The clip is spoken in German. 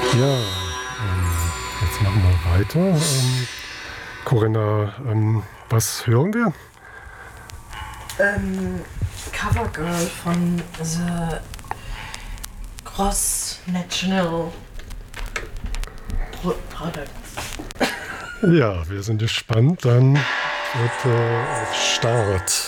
Ja, jetzt machen wir weiter. Corinna, was hören wir? Covergirl von The Cross National Products. Ja, wir sind gespannt. Dann wird Start.